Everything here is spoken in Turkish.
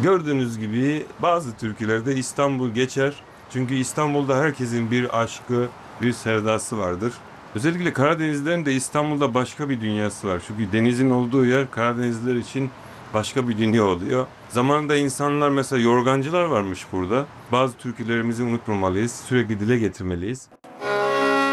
Gördüğünüz gibi bazı türkülerde İstanbul geçer. Çünkü İstanbul'da herkesin bir aşkı, bir sevdası vardır. Özellikle Karadenizlerin de İstanbul'da başka bir dünyası var. Çünkü denizin olduğu yer Karadenizliler için başka bir dünya oluyor. Zamanında insanlar mesela yorgancılar varmış burada. Bazı türkülerimizi unutmamalıyız, sürekli dile getirmeliyiz.